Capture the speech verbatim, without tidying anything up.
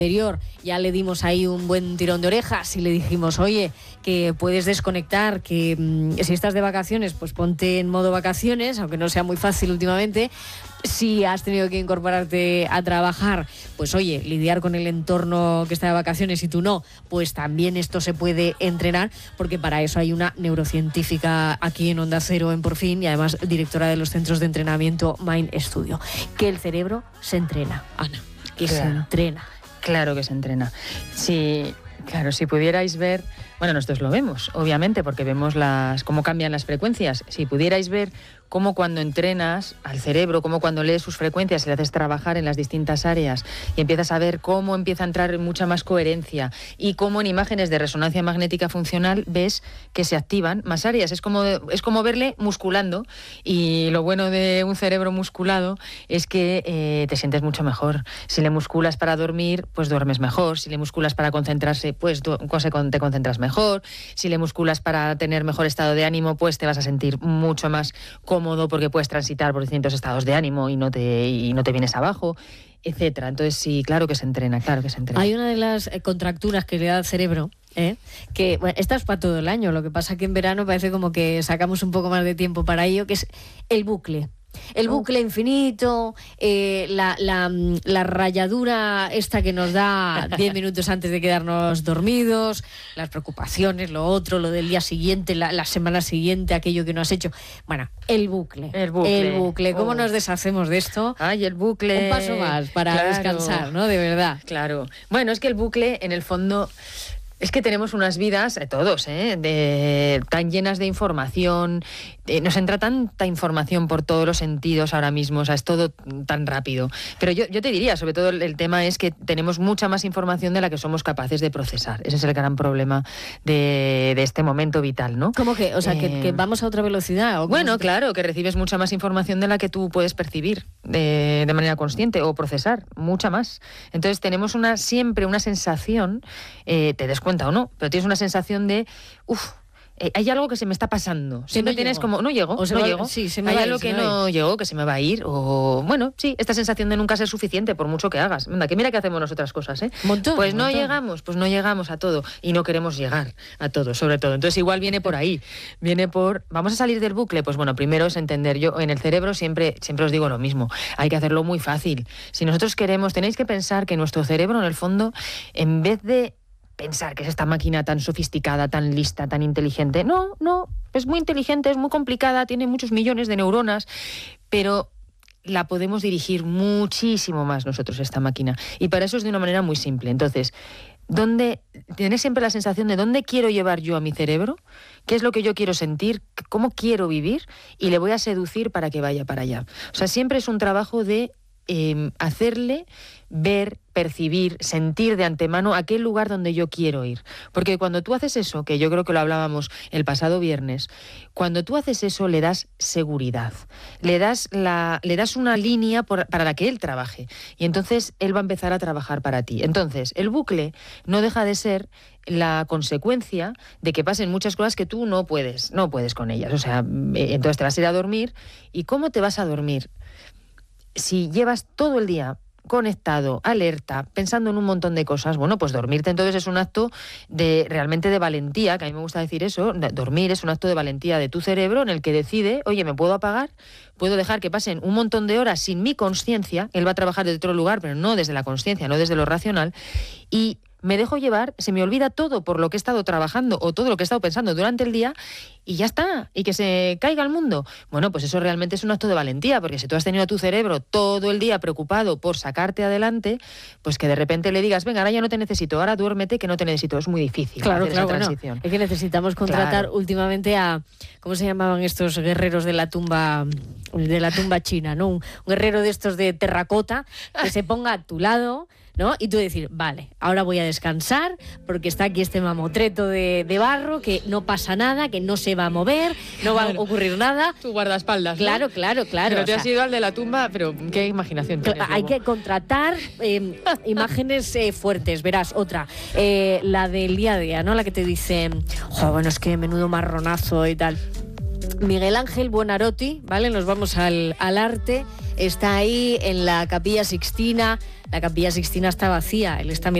anterior ya le dimos ahí un buen tirón de orejas y le dijimos, oye, que puedes desconectar, que mmm, si estás de vacaciones, pues ponte en modo vacaciones, aunque no sea muy fácil últimamente. Si has tenido que incorporarte a trabajar, pues oye, lidiar con el entorno que está de vacaciones y tú no, pues también esto se puede entrenar, porque para eso hay una neurocientífica aquí en Onda Cero en Por Fin y además directora de los centros de entrenamiento Mind Studio. Que el cerebro se entrena, Ana, que claro. se entrena. Claro que se entrena. Sí, claro, si pudierais ver, bueno, nosotros lo vemos, obviamente, porque vemos las cómo cambian las frecuencias. Si pudierais ver cómo cuando entrenas al cerebro, cómo cuando lees sus frecuencias y le haces trabajar en las distintas áreas y empiezas a ver cómo empieza a entrar mucha más coherencia y cómo en imágenes de resonancia magnética funcional ves que se activan más áreas. Es como, es como verle musculando, y lo bueno de un cerebro musculado es que eh, te sientes mucho mejor. Si le musculas para dormir, pues duermes mejor. Si le musculas para concentrarse, pues te concentras mejor. Si le musculas para tener mejor estado de ánimo, pues te vas a sentir mucho más cómodo porque puedes transitar por distintos estados de ánimo y no te, y no te vienes abajo, etcétera. Entonces sí, claro que se entrena, claro que se entrena. Hay una de las contracturas que le da al cerebro, ¿eh? que bueno, esta es para todo el año, lo que pasa que en verano parece como que sacamos un poco más de tiempo para ello, que es el bucle. El bucle infinito, eh, la, la, la rayadura esta que nos da diez minutos antes de quedarnos dormidos, las preocupaciones, lo otro, lo del día siguiente, la, la semana siguiente, aquello que no has hecho. Bueno, el bucle. El bucle. El bucle. ¿Cómo oh. nos deshacemos de esto? Ay, el bucle. Un paso más para claro. descansar, ¿no? De verdad. Claro. Bueno, es que el bucle, en el fondo... Es que tenemos unas vidas, todos, ¿eh? de, tan llenas de información, eh, nos entra tanta información por todos los sentidos ahora mismo, o sea, es todo tan rápido. Pero yo, yo te diría, sobre todo el, el tema es que tenemos mucha más información de la que somos capaces de procesar. Ese es el gran problema de, de este momento vital, ¿no? ¿Cómo que? O sea, eh, que, que vamos a otra velocidad. ¿O bueno, claro, que recibes mucha más información de la que tú puedes percibir de, de manera consciente o procesar, mucha más. Entonces tenemos una siempre una sensación, eh, te des cuenta o no, pero tienes una sensación de uff, eh, hay algo que se me está pasando. Siempre no tienes llego. como, no llego, o se no va, llego. Sí, se me hay va algo ir, que no llegó, que se me va a ir, o bueno, sí, esta sensación de nunca ser suficiente por mucho que hagas. Venga, que mira que hacemos nosotras cosas, ¿eh? Montón, pues no montón. llegamos, pues no llegamos a todo y no queremos llegar a todo, sobre todo. Entonces igual viene por ahí, viene por, vamos a salir del bucle, pues bueno, primero es entender, yo en el cerebro siempre, siempre os digo lo mismo, hay que hacerlo muy fácil. Si nosotros queremos, tenéis que pensar que nuestro cerebro en el fondo, en vez de pensar que es esta máquina tan sofisticada, tan lista, tan inteligente. No, no, es muy inteligente, es muy complicada, tiene muchos millones de neuronas, pero la podemos dirigir muchísimo más nosotros, esta máquina. Y para eso es de una manera muy simple. Entonces, ¿dónde tienes siempre la sensación de dónde quiero llevar yo a mi cerebro? ¿Qué es lo que yo quiero sentir? ¿Cómo quiero vivir? Y le voy a seducir para que vaya para allá. O sea, siempre es un trabajo de eh, hacerle ver, percibir, sentir de antemano aquel lugar donde yo quiero ir. Porque cuando tú haces eso, que yo creo que lo hablábamos el pasado viernes, cuando tú haces eso le das seguridad, le das, la, le das una línea por, para la que él trabaje. Y entonces él va a empezar a trabajar para ti. Entonces, el bucle no deja de ser la consecuencia de que pasen muchas cosas que tú no puedes, no puedes con ellas. O sea, entonces te vas a ir a dormir. ¿Y cómo te vas a dormir? Si llevas todo el día conectado, alerta, pensando en un montón de cosas, bueno, pues dormirte entonces es un acto de realmente de valentía, que a mí me gusta decir eso, dormir es un acto de valentía de tu cerebro en el que decide, oye, ¿me puedo apagar? Puedo dejar que pasen un montón de horas sin mi consciencia, él va a trabajar desde otro lugar, pero no desde la consciencia, no desde lo racional, y me dejo llevar, se me olvida todo por lo que he estado trabajando o todo lo que he estado pensando durante el día y ya está, y que se caiga el mundo. Bueno, pues eso realmente es un acto de valentía, porque si tú has tenido a tu cerebro todo el día preocupado por sacarte adelante, pues que de repente le digas, venga, ahora ya no te necesito, ahora duérmete que no te necesito. Es muy difícil claro, hacer claro, esa bueno, transición. Es que necesitamos contratar claro. últimamente a, ¿cómo se llamaban estos guerreros de la tumba de la tumba china, ¿no? Un, un guerrero de estos de terracota que se ponga a tu lado, ¿no? Y tú decir, vale, ahora voy a descansar porque está aquí este mamotreto de, de barro, que no pasa nada, que no se va a mover, no va claro. a ocurrir nada. Tu guardaespaldas, ¿no? Claro, claro, claro. Pero te has ido al de la tumba, pero qué imaginación tienes. Hay que contratar eh, imágenes eh, fuertes. Verás, otra, eh, la del día a día, ¿no? La que te dice, oh, bueno, es que menudo marronazo y tal. Miguel Ángel Buonarroti, ¿vale? Nos vamos al, al arte. está ahí en la Capilla Sixtina. La Capilla Sixtina está vacía, él está mirando